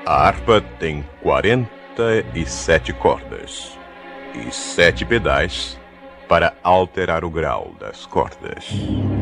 A harpa tem 47 cordas e 7 pedais para alterar o grau das cordas.